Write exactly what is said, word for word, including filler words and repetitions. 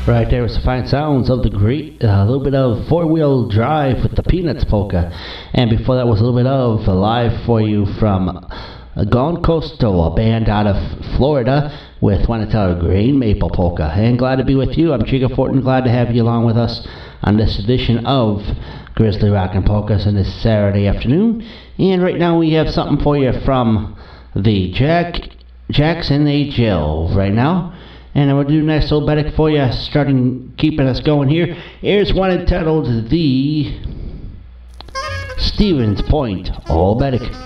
Right there was the fine sounds of the great, a uh, little bit of four-wheel drive with the Peanuts polka. And before that was a little bit of live for you from uh, Gone Coastal, a band out of Florida with Juanita Green Maple Polka. And glad to be with you. I'm Chico Fortin, glad to have you along with us on this edition of Grizzly Rockin' Polkas on this Saturday afternoon. And right now we have something for you from the Jack Jackson A. Jill right now. And I'm going to do a nice little Bedek for you, starting, keeping us going here. Here's one entitled The Stevens Point Old Bedek.